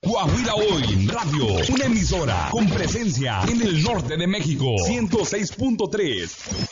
Coahuila Hoy Radio, una emisora con presencia en el norte de México, 106.3.